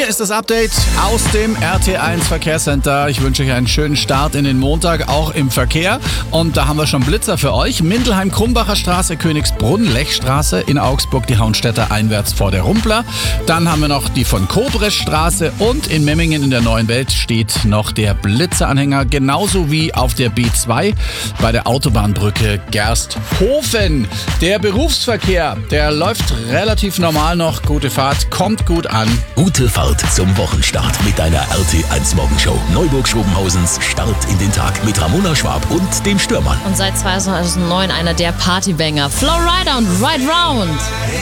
Hier ist das Update aus dem RT1 Verkehrscenter. Ich wünsche euch einen schönen Start in den Montag, auch im Verkehr. Und da haben wir schon Blitzer für euch. Mindelheim-Krumbacher Straße, Königsbrunn, Lechstraße, in Augsburg die Hauenstädter einwärts vor der Rumpler. Dann haben wir noch die von Kobrestraße und in Memmingen in der Neuen Welt steht noch der Blitzeranhänger, genauso wie auf der B2 bei der Autobahnbrücke Gersthofen. Der Berufsverkehr, der läuft relativ normal noch. Gute Fahrt, kommt gut an. Gute Fahrt zum Wochenstart mit deiner RT1 Morgenshow. Neuburg-Schobenhausens Start in den Tag mit Ramona Schwab und dem Stürmann. Und seit 2009 einer der Partybanger. Flowrider und Ride Round.